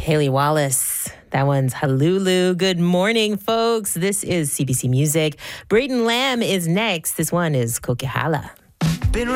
Haley Wallace. That one's Halulu. Good morning, folks. This is CBC Music. Braden Lamb is next. This one is Kokehala.